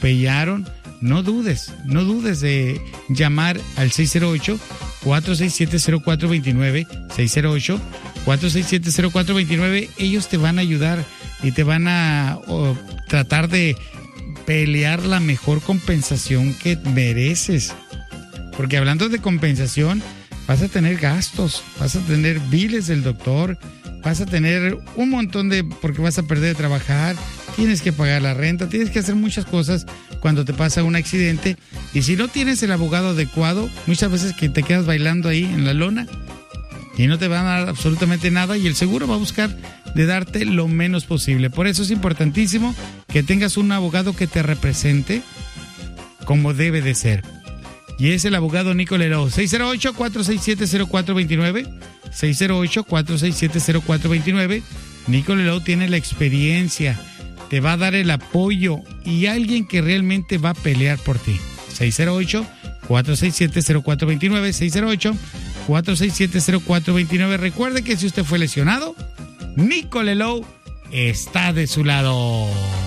atropellaron, no dudes de llamar al 608-467-0429, 608-467-0429. Ellos te van a ayudar y te van a tratar de pelear la mejor compensación que mereces. Porque hablando de compensación, vas a tener gastos, vas a tener biles del doctor, vas a tener un montón porque vas a perder de trabajar, tienes que pagar la renta, tienes que hacer muchas cosas cuando te pasa un accidente. Y si no tienes el abogado adecuado, muchas veces que te quedas bailando ahí en la lona y no te van a dar absolutamente nada, y el seguro va a buscar de darte lo menos posible. Por eso es importantísimo que tengas un abogado que te represente como debe de ser. Y es el abogado Nico Leroux. 608-467-0429. 608-467-0429. Nico Leroux tiene la experiencia, te va a dar el apoyo y alguien que realmente va a pelear por ti. 608-467-0429. 608-467-0429. Recuerde que si usted fue lesionado, Nico Leroux está de su lado.